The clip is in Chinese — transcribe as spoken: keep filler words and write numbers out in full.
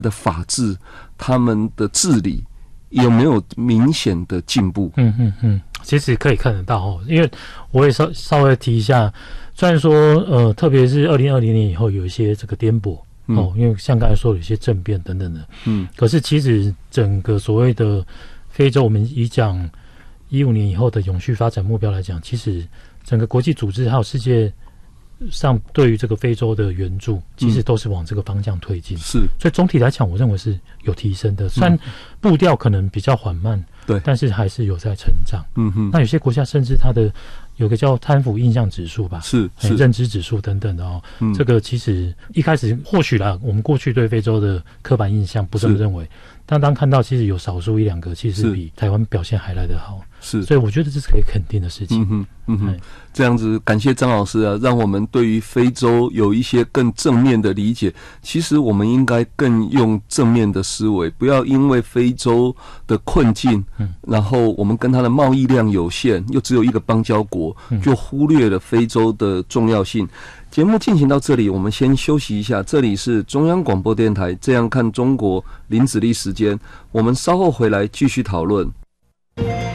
的法治、他们的治理有没有明显的进步？ 嗯嗯嗯，其实可以看得到哦，因为我也稍稍微提一下，虽然说呃，特别是二零二零年以后有一些这个颠簸。哦，因为像刚才说有一些政变等等的，嗯，可是其实整个所谓的非洲，我们以讲一五年以后的永续发展目标来讲，其实整个国际组织还有世界上对于这个非洲的援助，其实都是往这个方向推进。是、嗯，所以总体来讲，我认为是有提升的，虽然步调可能比较缓慢，对，但是还是有在成长。嗯哼，那有些国家甚至它的有个叫贪腐印象指数吧，是是认知指数等等的哦、嗯。这个其实一开始或许啦，我们过去对非洲的刻板印象不这么认为，但当看到其实有少数一两个，其实比台湾表现还来得好。是，所以我觉得这是可以肯定的事情。嗯哼， 嗯哼，这样子感谢张老师啊，让我们对于非洲有一些更正面的理解。其实我们应该更用正面的思维，不要因为非洲的困境，嗯，然后我们跟它的贸易量有限，又只有一个邦交国，就忽略了非洲的重要性。节目进行到这里，我们先休息一下。这里是中央广播电台《这样看中国》林子立时间，我们稍后回来继续讨论。